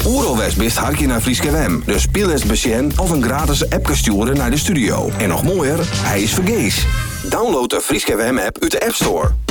Oeralwest bist hartje naar Fryske FM. Dus speel eens besjen of een gratis appje sturen naar de studio. En nog mooier, hij is vergees. Download de Fryske FM app uit de App Store.